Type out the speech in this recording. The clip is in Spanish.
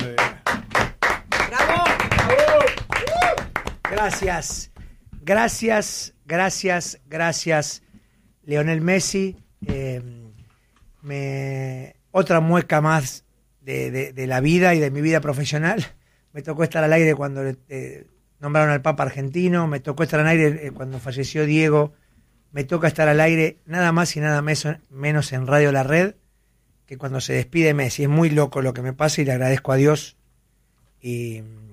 ¡Bravo! ¡Bravo! Gracias, Lionel Messi. Otra mueca más de la vida y de mi vida profesional. Me tocó estar al aire cuando nombraron al Papa argentino, me tocó estar al aire cuando falleció Diego, me toca estar al aire nada más y nada menos en Radio La Red que cuando se despide Messi. Es muy loco lo que me pasa y le agradezco a Dios y